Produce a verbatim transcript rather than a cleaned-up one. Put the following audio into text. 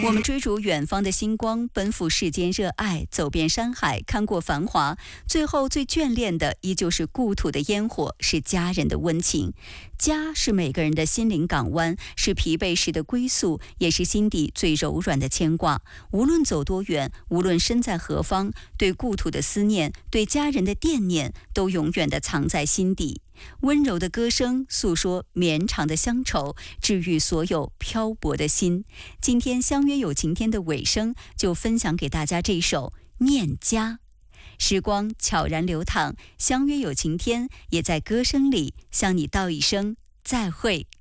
我们追逐远方的星光，奔赴世间热爱，走遍山海，看过繁华，最后最眷恋的依旧是故土的烟火，是家人的温情。家是每个人的心灵港湾，是疲惫时的归宿，也是心底最柔软的牵挂。无论走多远，无论身在何方，对故土的思念，对家人的惦念，都永远地藏在心底。温柔的歌声诉说绵长的乡愁，治愈所有漂泊的心。今天相约有晴天的尾声，就分享给大家这首《念家》。时光悄然流淌，相约有晴天也在歌声里向你道一声再会。